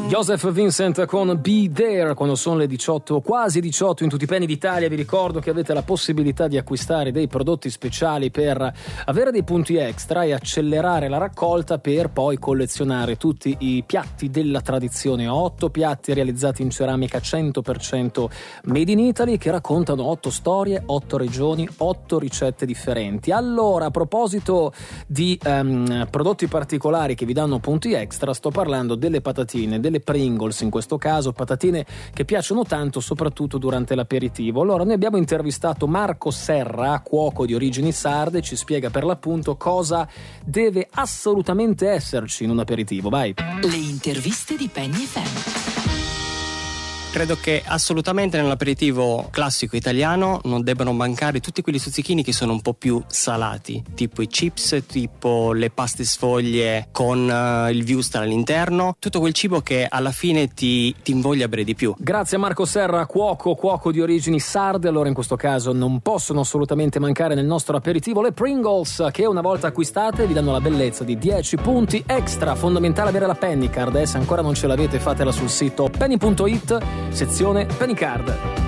Joseph Vincent con Be There, quando sono le 18, quasi 18 in tutti i penny d'Italia. Vi ricordo che avete la possibilità di acquistare dei prodotti speciali per avere dei punti extra e accelerare la raccolta per poi collezionare tutti i piatti della tradizione. 8 piatti realizzati in ceramica 100% made in Italy che raccontano 8 storie, 8 regioni, 8 ricette differenti. Allora, a proposito di prodotti particolari che vi danno punti extra, sto parlando delle patatine, delle Pringles in questo caso, patatine che piacciono tanto soprattutto durante l'aperitivo. Allora, noi abbiamo intervistato Marco Serra, cuoco di origini sarde, ci spiega per l'appunto cosa deve assolutamente esserci in un aperitivo. Vai! Le interviste di Penny FM. Credo che assolutamente nell'aperitivo classico italiano non debbano mancare tutti quegli stuzzichini che sono un po' più salati, tipo i chips, tipo le paste sfoglie con il wurstel all'interno, tutto quel cibo che alla fine ti invoglia a bere di più. Grazie a Marco Serra, cuoco di origini sarde. Allora in questo caso non possono assolutamente mancare nel nostro aperitivo le Pringles, che una volta acquistate vi danno la bellezza di 10 punti extra. Fondamentale avere la Penny Card, se ancora non ce l'avete fatela sul sito penny.it, sezione Penny Card.